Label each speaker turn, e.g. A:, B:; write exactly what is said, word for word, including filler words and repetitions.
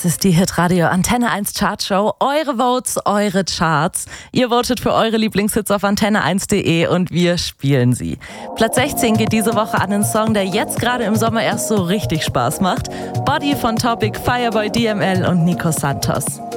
A: ist die Hitradio Antenne eins Chartshow. Eure Votes, eure Charts. Ihr votet für eure Lieblingshits auf antenne eins punkt de und wir spielen sie. Platz sechzehn geht diese Woche an den Song, der jetzt gerade im Sommer erst so richtig Spaß macht. Body von Topic, Fireboy D M L und Nico Santos.